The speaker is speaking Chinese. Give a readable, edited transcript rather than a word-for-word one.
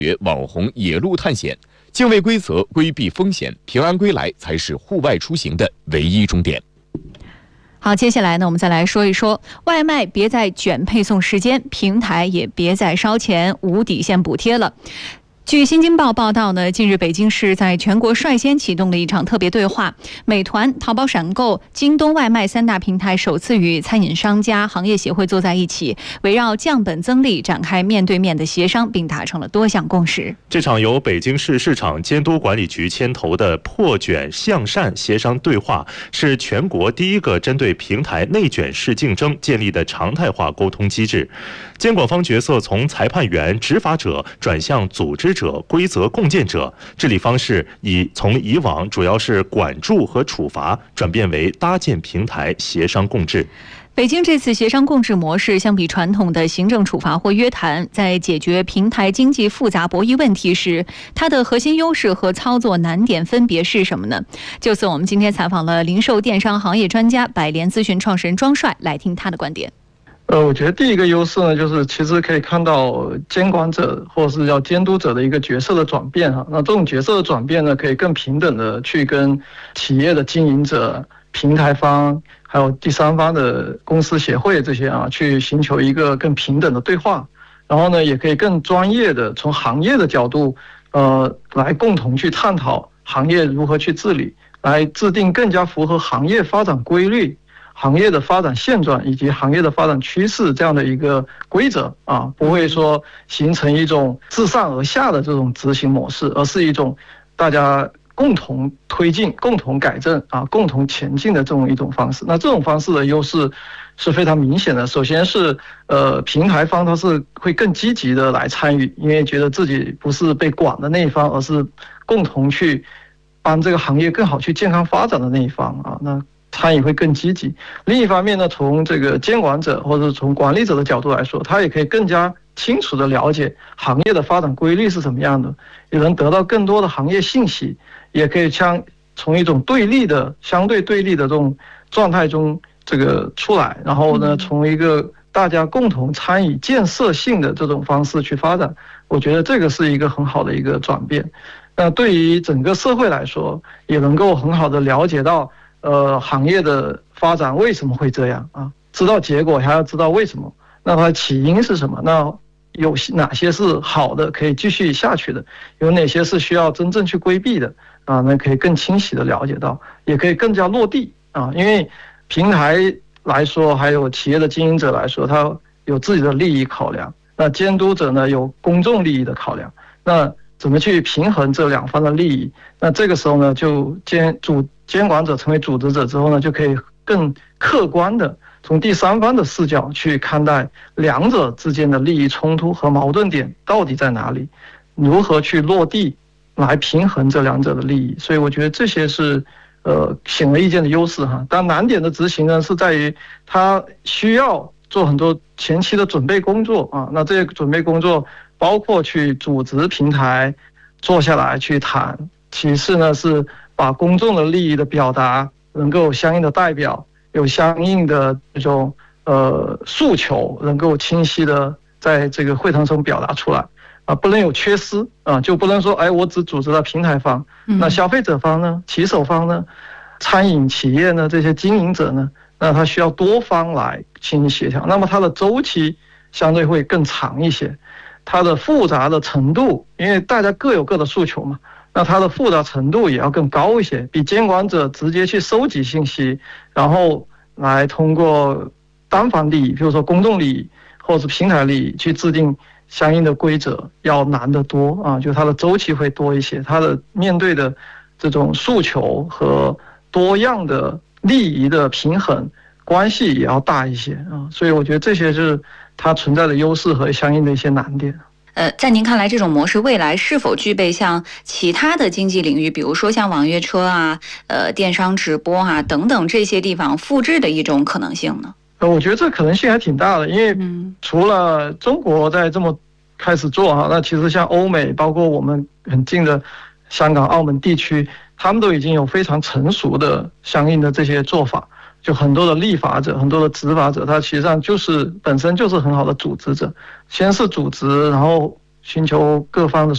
网红野路探险，敬畏规则，规避风险，平安归来才是户外出行的唯一终点。 好，接下来呢，我们再来说一说，外卖别再卷配送时间，平台也别再烧钱无底线补贴了。据新京报报道呢，近日北京市在全国率先启动了一场特别对话，美团、淘宝闪购、京东外卖3大平台首次与餐饮商家行业协会坐在一起，围绕降本增利展开面对面的协商，并达成了多项共识。 这场由北京市市场监督管理局牵头的破卷向善协商对话，是全国第一个针对平台内卷式竞争建立的常态化沟通机制。监管方角色从裁判员、执法者转向组织者、规则共建者，治理方式从以往主要是管住和处罚，转变为搭建平台、协商共治。 北京这次协商共治模式，相比传统的行政处罚或约谈，在解决平台经济复杂博弈问题时，它的核心优势和操作难点分别是什么呢？就此，我们今天采访了零售电商行业专家、百联咨询创始人庄帅，来听他的观点。 我觉得第一个优势呢，就是其实可以看到监管者或是叫监督者的一个角色的转变哈。那这种角色的转变呢，可以更平等的去跟企业的经营者、平台方，还有第三方的公司协会这些去寻求一个更平等的对话。然后呢，也可以更专业的从行业的角度，来共同去探讨行业如何去治理，来制定更加符合行业发展规律、行业的发展现状以及行业的发展趋势这样的一个规则不会说形成一种自上而下的这种执行模式，而是一种大家共同推进、共同改正共同前进的一种方式。那这种方式的优势是非常明显的。首先是平台方它是会更积极的来参与，因为觉得自己不是被管的那一方，而是共同去帮这个行业更好去健康发展的那一方那参与会更积极。另一方面呢，从这个监管者或者从管理者的角度来说，他也可以更加清楚的了解行业的发展规律是什么样的，也能得到更多的行业信息，也可以从一种相对对立的这种状态中出来，然后呢，从一个大家共同参与建设性的这种方式去发展。我觉得这个是一个很好的一个转变。那对于整个社会来说，也能够很好的了解到行业的发展为什么会这样知道结果还要知道为什么，那它起因是什么，那有哪些是好的可以继续下去的，有哪些是需要真正去规避的那可以更清晰的了解到，也可以更加落地因为平台来说还有企业的经营者来说，他有自己的利益考量，那监督者呢有公众利益的考量，那怎么去平衡这两方的利益？那这个时候呢，就监管者成为组织者之后呢，就可以更客观的从第三方的视角去看待两者之间的利益冲突和矛盾点到底在哪里，如何去落地来平衡这两者的利益。所以我觉得这些是显而易见的优势哈。但难点的执行呢，是在于它需要做很多前期的准备工作那这些准备工作包括去组织平台坐下来去谈，其次呢是把公众的利益的表达能够相应的代表，有相应的这种诉求能够清晰的在这个会谈中表达出来不能有缺失就不能说我只组织了平台方，那消费者方呢、骑手方呢、餐饮企业呢、这些经营者呢，那它需要多方来进行协调，那么它的周期相对会更长一些，它的复杂的程度，因为大家各有各的诉求嘛，那它的复杂程度也要更高一些，比监管者直接去收集信息，然后来通过单方利益，比如说公众利益或者平台利益去制定相应的规则要难得多就它的周期会多一些，它的面对的这种诉求和多样的利益的平衡关系也要大一些所以我觉得这些是它存在的优势和相应的一些难点。 在您看来，这种模式未来是否具备像其他的经济领域，比如说像网约车电商直播等等这些地方复制的一种可能性呢？ 我觉得这可能性还挺大的，因为除了中国在这么开始做那其实像欧美，包括我们很近的香港、澳门地区，他们都已经有非常成熟的相应的这些做法。就很多的立法者、很多的执法者，他其实上本身就是很好的组织者，先是组织，然后寻求各方的